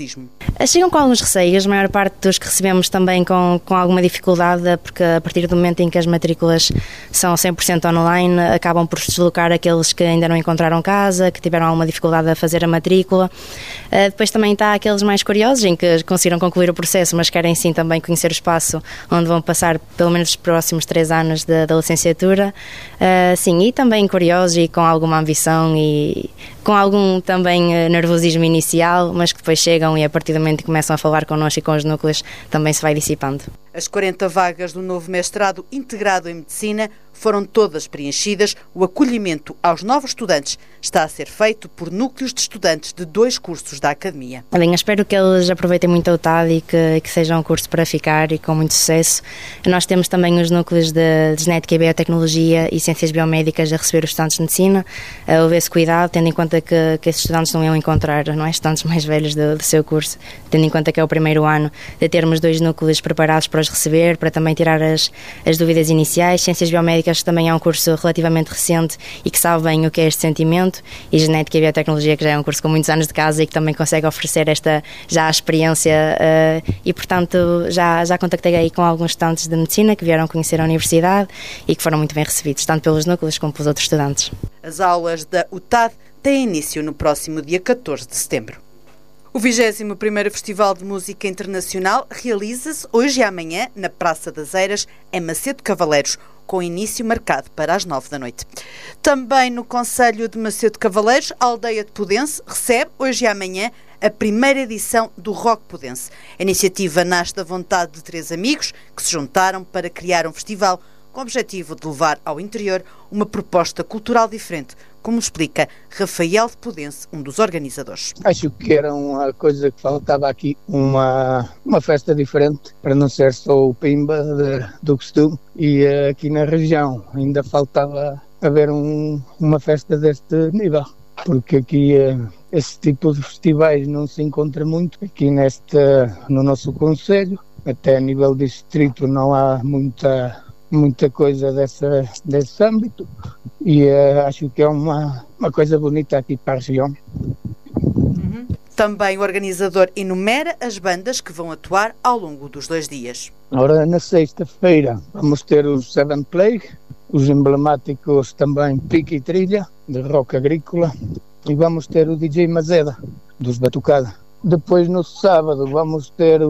Chegam com alguns receios, a maior parte dos que recebemos também com alguma dificuldade, porque a partir do momento em que as matrículas são 100% online, acabam por se deslocar aqueles que ainda não encontraram casa, que tiveram alguma dificuldade a fazer a matrícula. Depois também está aqueles mais curiosos, em que conseguiram concluir o processo, mas querem sim também conhecer o espaço onde vão passar pelo menos os próximos 3 anos da licenciatura. Sim, e também curiosos e com alguma ambição e com algum também nervosismo inicial, mas que depois chegam e a partir do momento que começam a falar connosco e com os núcleos também se vai dissipando. As 40 vagas do novo mestrado integrado em Medicina foram todas preenchidas. O acolhimento aos novos estudantes está a ser feito por núcleos de estudantes de 2 cursos da Academia. Bem, espero que eles aproveitem muito a UTAD e que seja um curso para ficar e com muito sucesso. Nós temos também os núcleos de Genética e Biotecnologia e Ciências Biomédicas a receber os estudantes de Medicina. Houve esse cuidado, tendo em conta que esses estudantes não iam encontrar, não é, estudantes mais velhos do seu curso, tendo em conta que é o primeiro ano, de termos 2 núcleos preparados para os receber, para também tirar as dúvidas iniciais. Ciências Biomédicas também é um curso relativamente recente e que sabe bem o que é este sentimento, e Genética e Biotecnologia, que já é um curso com muitos anos de casa e que também consegue oferecer esta já experiência e, portanto, já contactei aí com alguns estudantes de Medicina que vieram conhecer a Universidade e que foram muito bem recebidos, tanto pelos núcleos como pelos outros estudantes. As aulas da UTAD têm início no próximo dia 14 de setembro. O 21º Festival de Música Internacional realiza-se hoje e amanhã na Praça das Eiras, em Macedo Cavaleiros, com início marcado para as 9 da noite. Também no concelho de Macedo Cavaleiros, a aldeia de Podense recebe hoje e amanhã a primeira edição do Rock Podense. A iniciativa nasce da vontade de 3 amigos que se juntaram para criar um festival com o objetivo de levar ao interior uma proposta cultural diferente, como explica Rafael de Podense, um dos organizadores. Acho que era uma coisa que faltava aqui, uma festa diferente, para não ser só o pimba do costume, e aqui na região ainda faltava haver uma festa deste nível, porque aqui esse tipo de festivais não se encontra muito aqui no nosso concelho, até a nível distrito não há muita coisa desse âmbito, e acho que é uma coisa bonita aqui para a região. Também o organizador enumera as bandas que vão atuar ao longo dos 2 dias. Ora, na sexta-feira vamos ter os Seven Plague, os emblemáticos também Pique e Trilha, de rock agrícola, e vamos ter o DJ Mazeda, dos Batucada. Depois, no sábado, vamos ter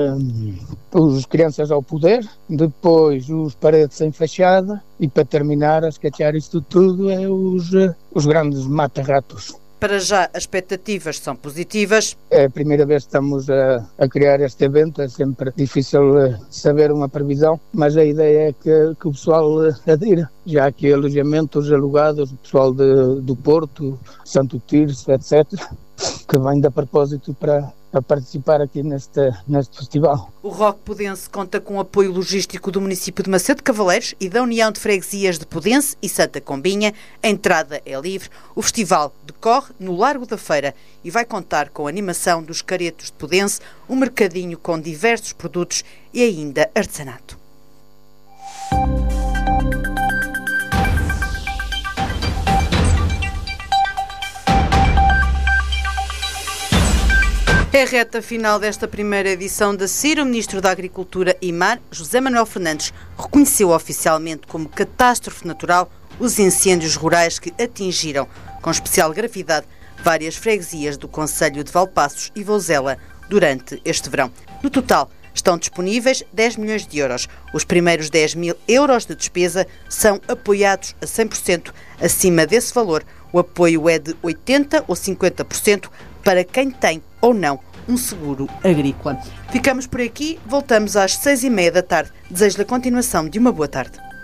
os Crianças ao Poder, depois os Paredes sem Fachada e, para terminar, a esquachar isto tudo, é os grandes mata-ratos. Para já, as expectativas são positivas. É a primeira vez que estamos a criar este evento, é sempre difícil saber uma previsão, mas a ideia é que o pessoal adira. Já aqui alojamentos alugados, o pessoal do Porto, Santo Tirso, etc., que vem de propósito para participar aqui neste festival. O Rock Podense conta com o apoio logístico do município de Macedo Cavaleiros e da União de Freguesias de Podense e Santa Combinha. A entrada é livre. O festival decorre no Largo da Feira e vai contar com a animação dos caretos de Podense, um mercadinho com diversos produtos e ainda artesanato. É a reta final desta primeira edição da CIR. O Ministro da Agricultura e Mar, José Manuel Fernandes, reconheceu oficialmente como catástrofe natural os incêndios rurais que atingiram, com especial gravidade, várias freguesias do concelho de Valpaços e Vouzela durante este verão. No total, estão disponíveis 10 milhões de euros. Os primeiros 10 mil euros de despesa são apoiados a 100%. Acima desse valor, o apoio é de 80% ou 50% para quem tem ou não um seguro agrícola. Ficamos por aqui, voltamos às 6h30 da tarde. Desejo-lhe a continuação de uma boa tarde.